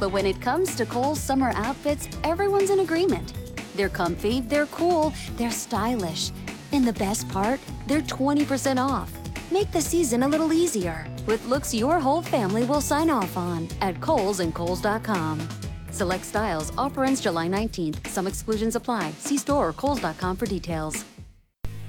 But when it comes to Kohl's summer outfits, everyone's in agreement. They're comfy, they're cool, they're stylish. And the best part? They're 20% off. Make the season a little easier with looks your whole family will sign off on at Kohl's and Kohls.com. Select styles. Offer ends July 19th. Some exclusions apply. See store or Kohls.com for details.